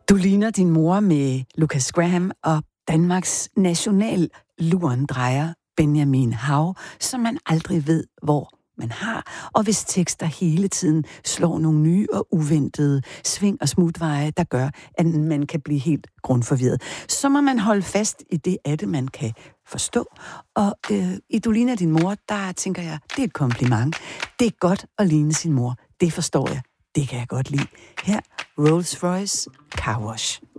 Du ligner din mor med Lucas Graham og Danmarks nationallurendrejer Benjamin Hav, som man aldrig ved, hvor man har, og hvis tekster hele tiden slår nogle nye og uventede sving- og smutveje, der gør, at man kan blive helt grundforvirret. Så må man holde fast i det af det, man kan forstå. Og i Du ligner din mor, der tænker jeg, det er et kompliment. Det er godt at ligne sin mor. Det forstår jeg. Det kan jeg godt lide. Her, Rolls Royce Car Wash.